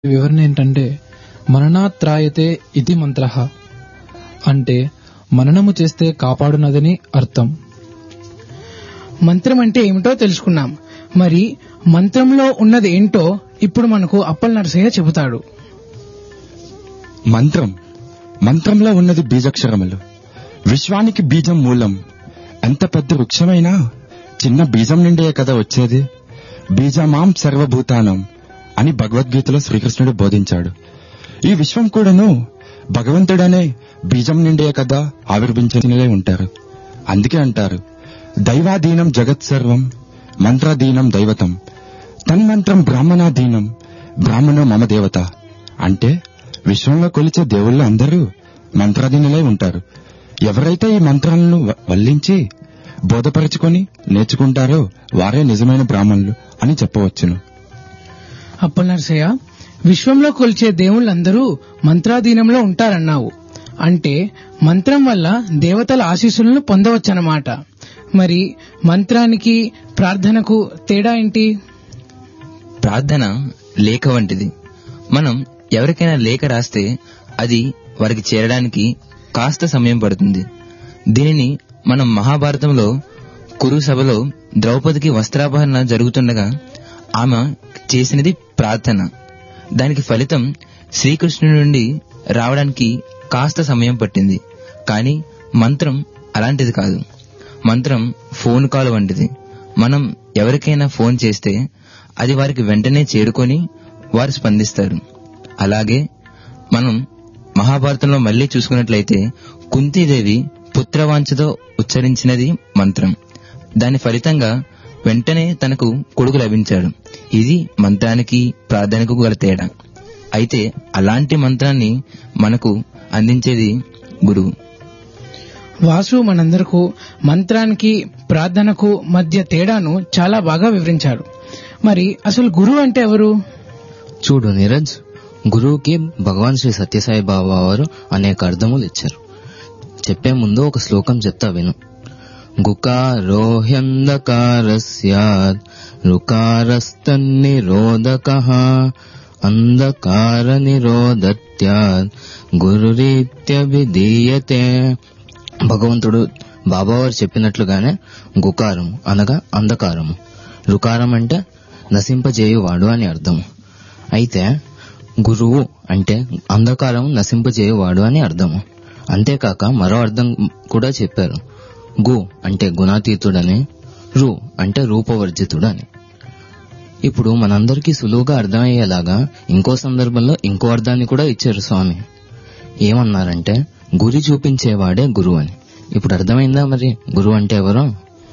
వివరణ ఏంటంటే మననాత్రాయతే ఇది మంత్ర అంటే మననము చేస్తే కాపాడునదని అర్థం. మంత్రం అంటే ఏమిటో తెలుసుకున్నాం. మరి మంత్రంలో ఉన్నది ఏంటో ఇప్పుడు మనకు అప్పల్ నరసయ్య చెబుతాడు. మంత్రంలో ఉన్నది బీజాక్షరములు. విశ్వానికి బీజం మూలం. ఎంత పెద్ద వృక్షమైనా చిన్న బీజం నుండే కదా వచ్చేది. బీజమాం సర్వభూతానం అని భగవద్గీతలో శ్రీకృష్ణుడు బోధించాడు. ఈ విశ్వం కూడాను భగవంతుడనే బీజం నుండే కదా ఆవిర్భించే ఉంటారు. అందుకే అంటారు, దైవాధీనం జగత్ సర్వం మంత్రాధీనం దైవతం తన్మంత్రం బ్రాహ్మణాధీనం బ్రాహ్మణో మమ దేవత. అంటే విశ్వంలో కొలిచే దేవుళ్ళు అందరూ మంత్రాధీనులై ఉంటారు. ఎవరైతే ఈ మంత్రాలను వల్లించి బోధపరచుకొని నేర్చుకుంటారో వారే నిజమైన బ్రాహ్మణులు అని చెప్పవచ్చును. అప్పల్ నరసయ్య, విశ్వంలో కొలిచే దేవుళ్ళందరూ మంత్రాధీనంలో ఉంటారన్నావు. అంటే మంత్రం వల్ల దేవతల ఆశీస్సులను పొందవచ్చన్నమాట. మరి మంత్రానికి ప్రార్థనకు తేడా ఏంటి? ప్రార్థన లేఖ వంటిది. మనం ఎవరికైనా లేఖ రాస్తే అది వారికి చేరడానికి కాస్త సమయం పడుతుంది. దీనిని మనం మహాభారతంలో కురు సభలో ద్రౌపదికి వస్త్రాపహరణ జరుగుతుండగా ఆమె చేసినది ప్రార్థన. దానికి ఫలితం శ్రీకృష్ణుడి నుండి రావడానికి కాస్త సమయం పట్టింది. కానీ మంత్రం అలాంటిది కాదు. మంత్రం ఫోన్ కాల్ వంటిది. మనం ఎవరికైనా ఫోన్ చేస్తే అది వారికి వెంటనే చేరుకొని వారు స్పందిస్తారు. అలాగే మనం మహాభారతంలో మళ్లీ చూసుకున్నట్లయితే కుంతీదేవి పుత్రవాంఛతో ఉచ్చరించినది మంత్రం. దాని ఫలితంగా వెంటనే తనకు కొడుకు లభించాడు. ఇది మంత్రానికి ప్రార్థనకు గల తేడా. అయితే అలాంటి మంత్రాన్ని మనకు అందించేది గురువు. వాసు మనందరకు మంత్రానికి ప్రార్థనకు మధ్య తేడాను చాలా బాగా వివరించాడు. మరి అసలు గురువు అంటే ఎవరు? చూడు నీరజ్, గురువుకి భగవాన్ శ్రీ సత్యసాయి బాబా వారు అనేక అర్థములు ఇచ్చారు. చెప్పే ముందు ఒక శ్లోకం చెప్తా విను. గుకారోహ్యంధకారస్యాద్ రుకారస్తన్నిరోధకః అంధకార నిరోధత్యాద్ గురురీత్యభిధీయతే. భగవంతుడు బాబావారు చెప్పినట్లుగానే గుకారం అనగా అంధకారము, రుకారం అంటే నశింపజేయువాడు అని అర్థము. అయితే గురువు అంటే అంధకారం నశింపజేయువాడు అని అర్థము. అంతేకాక మరో అర్థం కూడా చెప్పారు. గు అంటే గుణాతీతుడని, రు అంటే రూపవర్జితుడని. ఇప్పుడు మనందరికీ సులువుగా అర్థమయ్యేలాగా ఇంకో సందర్భంలో ఇంకో అర్థాన్ని కూడా ఇచ్చారు స్వామి. ఏమన్నారంటే గురి చూపించేవాడే గురువు అని. ఇప్పుడు అర్థమైందా మరి గురువు అంటే ఎవరో?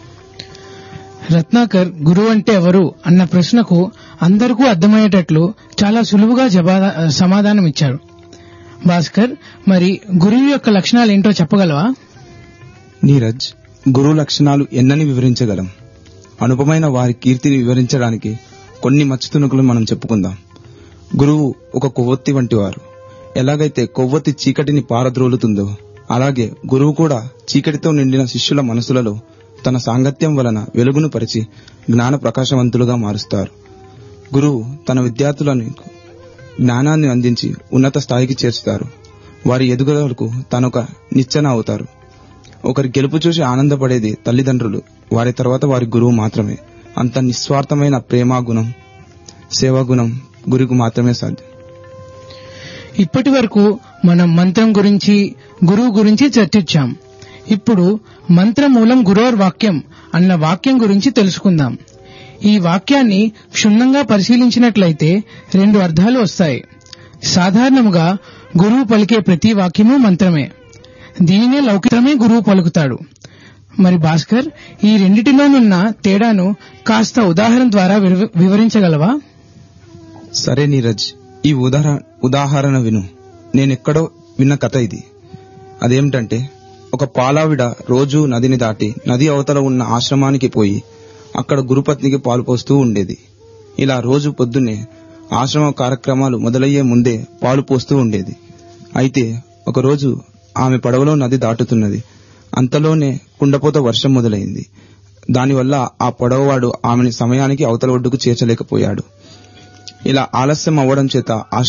రత్నాకర్ గురువు అంటే ఎవరు అన్న ప్రశ్నకు అందరికీ అర్థమయ్యేటట్లు చాలా సులువుగా సమాధానం ఇచ్చాడు. భాస్కర్, మరి గురువు యొక్క లక్షణాలు ఏంటో చెప్పగలవా? నీరజ్, గురువు లక్షణాలు ఎన్నని వివరించగలం. అనుపమైన వారి కీర్తిని వివరించడానికి కొన్ని మచ్చుతునుకులు మనం చెప్పుకుందాం. గురువు ఒక కొవ్వొత్తి వంటి వారు. ఎలాగైతే కొవ్వొత్తి చీకటిని పారద్రోలుతుందో అలాగే గురువు కూడా చీకటితో నిండిన శిష్యుల మనసులలో తన సాంగత్యం వలన వెలుగును పరిచి జ్ఞాన ప్రకాశవంతులుగా మారుస్తారు. గురువు తన విద్యార్థులను జ్ఞానాన్ని అందించి ఉన్నత స్థాయికి చేర్చుతారు. వారి ఎదుగుదలకు తనొక నిచ్చెన అవుతారు. ఒకరి గెలుపు చూసి ఆనందపడేది తల్లిదండ్రులు, వారి తర్వాత వారి గురువు మాత్రమే. అంత నిస్వార్థమైన ప్రేమాగుణం, సేవాగుణం గురువుకు మాత్రమే సాధ్యం. ఇప్పటి వరకు మనం మంత్రం గురించి, గురువు గురించి చర్చించాం. ఇప్పుడు మంత్రమూలం గురోర్ వాక్యం అన్న వాక్యం గురించి తెలుసుకుందాం. ఈ వాక్యాన్ని క్షుణ్ణంగా పరిశీలించినట్లయితే 2 అర్థాలు వస్తాయి. సాధారణంగా గురువు పలికే ప్రతి వాక్యము మంత్రమే. దీనినే లౌకికమే గురువు పలుకుతాడు. మరి భాస్కర్, ఈ రెండిటిలోనున్న తేడాను కాస్త ఉదాహరణ ద్వారా వివరించగలవా? సరే నీరజ్, ఈ ఉదాహరణ విను. నేనెక్కడో విన్న కథ ఇది. అదేమిటంటే, ఒక పాలావిడ రోజూ నదిని దాటి నది అవతల ఉన్న ఆశ్రమానికి పోయి అక్కడ గురుపత్నికి పాలు పోస్తూ ఉండేది. ఇలా రోజు పొద్దున్నే ఆశ్రమ కార్యక్రమాలు మొదలయ్యే ముందే పాలు పోస్తూ ఉండేది. అయితే ఒకరోజు ఆమె పడవలో నది దాటుతున్నది. అంతలోనే కుండపోత వర్షం మొదలైంది. దానివల్ల ఆ పడవవాడు ఆమెని సమయానికి అవతల ఒడ్డుకు చేర్చలేకపోయాడు. ఇలా ఆలస్యం అవ్వడం చేత ఆ